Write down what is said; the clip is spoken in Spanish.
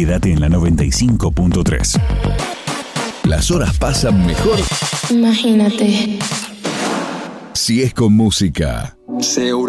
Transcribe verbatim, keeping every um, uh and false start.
Quédate en la noventa y cinco punto tres. Las horas pasan mejor. Imagínate. Si es con música. Seguro.